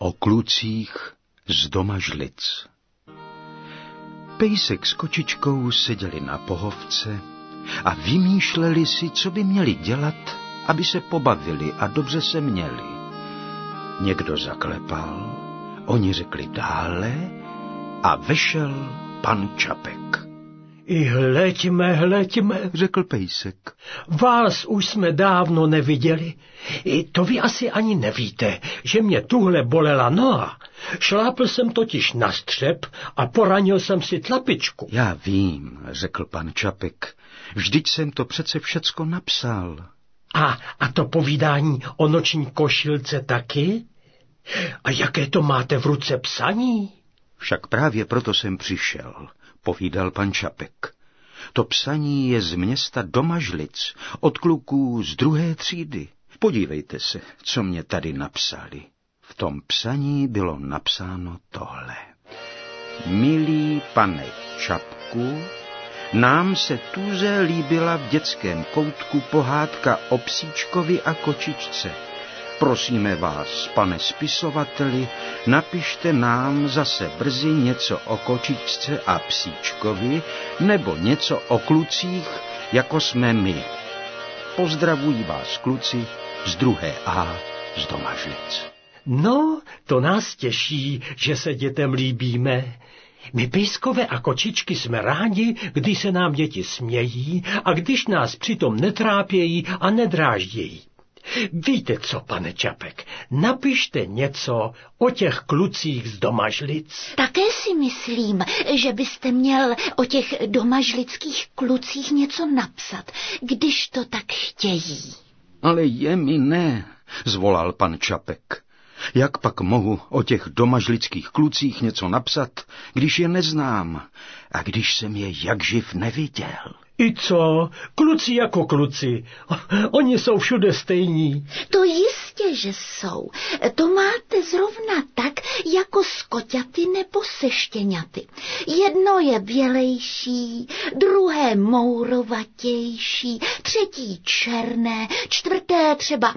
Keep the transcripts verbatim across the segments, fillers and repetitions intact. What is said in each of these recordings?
O klucích z Domažlic. Pejsek s kočičkou seděli na pohovce a vymýšleli si, co by měli dělat, aby se pobavili a dobře se měli. Někdo zaklepal, oni řekli dále a vešel pan Čapek. I hleďme, hleďme, řekl pejsek. Vás už jsme dávno neviděli. I to vy asi ani nevíte, že mě tuhle bolela noha. Šlápl jsem totiž na střep a poranil jsem si tlapičku. Já vím, řekl pan Čapek. Vždyť jsem to přece všecko napsal. A, a to povídání o noční košilce taky? A jaké to máte v ruce psaní? Však právě proto jsem přišel, povídal pan Čapek. To psaní je z města Domažlic, od kluků z druhé třídy. Podívejte se, co mě tady napsali. V tom psaní bylo napsáno tohle. Milý pane Čapku, nám se tuze líbila v dětském koutku pohádka o psíčkovi a kočičce. Prosíme vás, pane spisovateli, napište nám zase brzy něco o kočičce a psíčkovi, nebo něco o klucích, jako jsme my. Pozdravují vás kluci z druhé A z Domažlic. No, to nás těší, že se dětem líbíme. My pejskové a kočičky jsme rádi, když se nám děti smějí a když nás přitom netrápějí a nedráždějí. Víte co, pane Čapek, napište něco o těch klucích z Domažlic. Také si myslím, že byste měl o těch domažlických klucích něco napsat, když to tak chtějí. Ale je mi ne, zvolal pan Čapek. Jak pak mohu o těch domažlických klucích něco napsat, když je neznám a když jsem je jakživ neviděl? I co? Kluci jako kluci. Oni jsou všude stejní. To jistě, že jsou. To máte zrovna tak, jako s koťaty nebo se štěňaty. Jedno je bělejší, druhé mourovatější, třetí černé, čtvrté třeba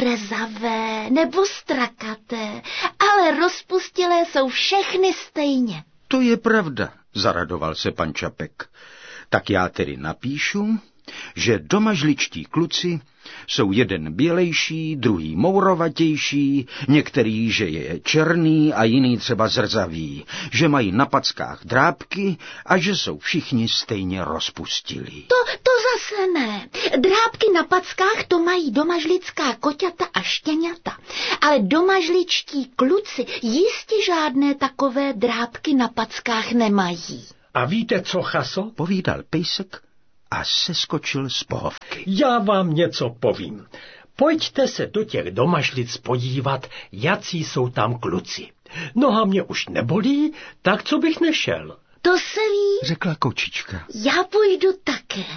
rezavé nebo strakaté, ale rozpustilé jsou všechny stejně. To je pravda, zaradoval se pan Čapek. Tak já tedy napíšu, že domažličtí kluci jsou jeden bělejší, druhý mourovatější, některý, že je černý a jiný třeba zrzavý, že mají na packách drápky a že jsou všichni stejně rozpustilí. To, to zase ne. Drápky na packách to mají domažlická koťata a štěňata, ale domažličtí kluci jistě žádné takové drápky na packách nemají. A víte co, Chaso? Povídal pejsek a seskočil z pohovky. Já vám něco povím. Pojďte se do těch Domažlic podívat, jací jsou tam kluci. Noha mě už nebolí, tak co bych nešel? To se ví, řekla kočička. Já půjdu také.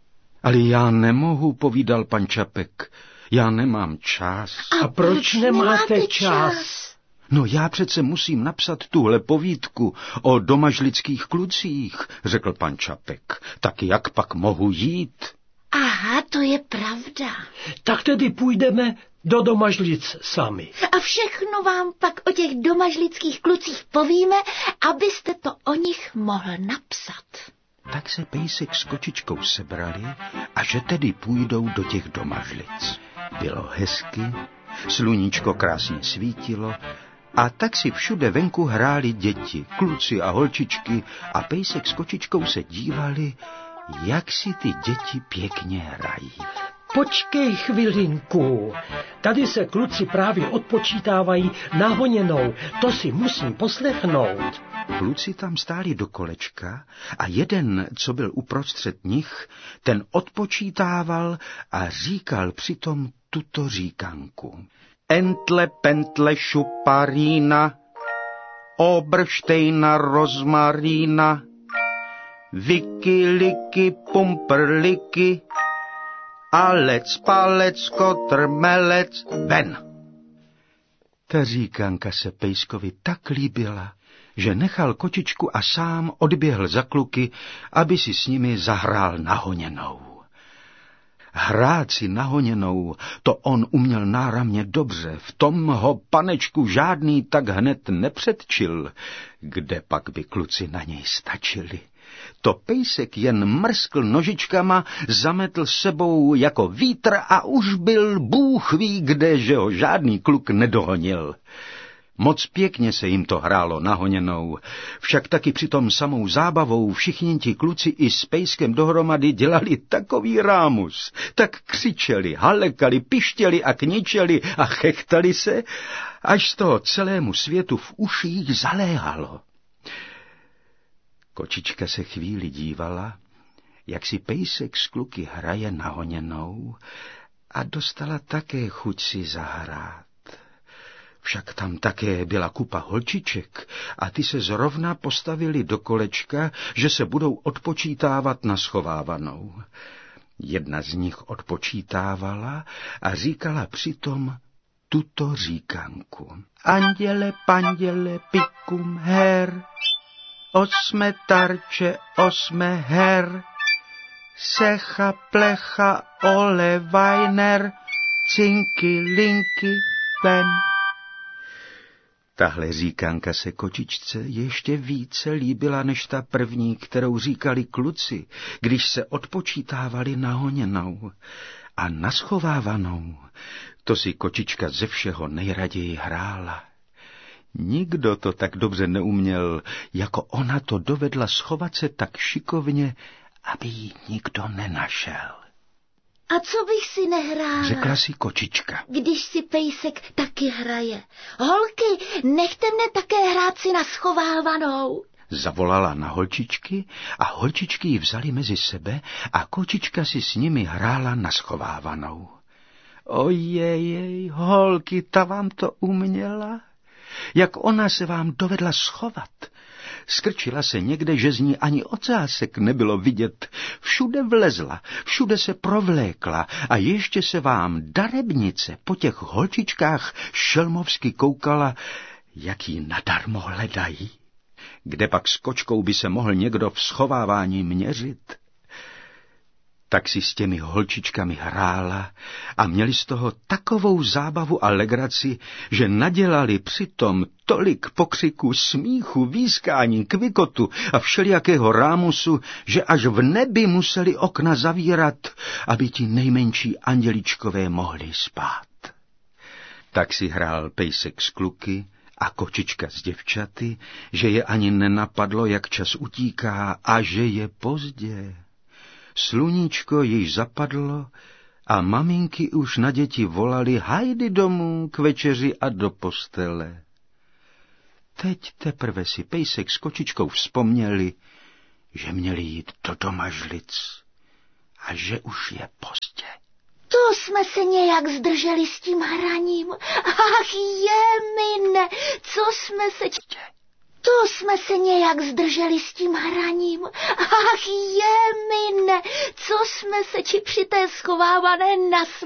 Ale já nemohu, povídal pan Čapek. Já nemám čas. A, A proč, proč nemáte, nemáte čas? čas? No já přece musím napsat tuhle povídku o domažlických klucích, řekl pan Čapek. Tak jak pak mohu jít? Aha, to je pravda. Tak tedy půjdeme do Domažlic sami. A všechno vám pak o těch domažlických klucích povíme, abyste to o nich mohl napsat. Tak se pejsek s kočičkou sebrali a že tedy půjdou do těch Domažlic. Bylo hezky, sluníčko krásně svítilo, a tak si všude venku hráli děti, kluci a holčičky a pejsek s kočičkou se dívali, jak si ty děti pěkně hrají. Počkej chvilinku, tady se kluci právě odpočítávají nahoněnou, to si musím poslechnout. Kluci tam stáli do kolečka a jeden, co byl uprostřed nich, ten odpočítával a říkal přitom tuto říkanku. Entle, pentle, šuparína, obrštejna, rozmarína, viky, liky, pumprliky, alec, palec, kotr, melec, ven. Ta říkanka se pejskovi tak líbila, že nechal kočičku a sám odběhl za kluky, aby si s nimi zahrál nahoněnou. Hrát si nahoněnou, to on uměl náramně dobře, v tom ho panečku žádný tak hned nepředčil, kde pak by kluci na něj stačili. To pejsek jen mrskl nožičkama, zametl sebou jako vítr a už byl Bůh ví kde, že ho žádný kluk nedohonil. Moc pěkně se jim to hrálo nahoněnou, však taky přitom samou zábavou všichni ti kluci i s pejskem dohromady dělali takový rámus, tak křičeli, halekali, pištěli a kničeli a chechtali se, až z toho celému světu v uších zaléhalo. Kočička se chvíli dívala, jak si pejsek s kluky hraje nahoněnou, a dostala také chuť si zahrát. Však tam také byla kupa holčiček a ty se zrovna postavili do kolečka, že se budou odpočítávat na schovávanou. Jedna z nich odpočítávala a říkala přitom tuto říkanku. Anděle, panděle, pikum, her, osme tarče, osme her, secha, plecha, ole, vajner, cinky, linky, ven. Tahle říkanka se kočičce ještě více líbila než ta první, kterou říkali kluci, když se odpočítávali nahoněnou a naschovávanou. To si kočička ze všeho nejraději hrála. Nikdo to tak dobře neuměl, jako ona to dovedla schovat se tak šikovně, aby ji nikdo nenašel. A co bych si nehrála? Řekla si kočička. Když si pejsek taky hraje. Holky, nechte mne také hrát si na schovávanou. Zavolala na holčičky a holčičky ji vzali mezi sebe a kočička si s nimi hrála na schovávanou. Ojejej, holky, ta vám to uměla? Jak ona se vám dovedla schovat? Skrčila se někde, že z ní ani ocásek nebylo vidět. Všude vlezla, všude se provlékla a ještě se vám darebnice po těch holčičkách šelmovsky koukala, jak ji nadarmo hledají. Kde pak s kočkou by se mohl někdo v schovávání měřit? Tak si s těmi holčičkami hrála a měli z toho takovou zábavu a legraci, že nadělali přitom tolik pokřiku, smíchu, výskání, kvikotu a všelijakého rámusu, že až v nebi museli okna zavírat, aby ti nejmenší anděličkové mohli spát. Tak si hrál pejsek s kluky a kočička s děvčaty, že je ani nenapadlo, jak čas utíká a že je pozdě. Sluníčko již zapadlo a maminky už na děti volali hajdy domů k večeři a do postele. Teď teprve si pejsek s kočičkou vzpomněli, že měli jít do Domažlic a že už je pozdě. To jsme se nějak zdrželi s tím hraním. Ach, jemine, co jsme se... To jsme se nějak zdrželi s tím hraním. Ach, jemine, co jsme se či při té schovávané nasli.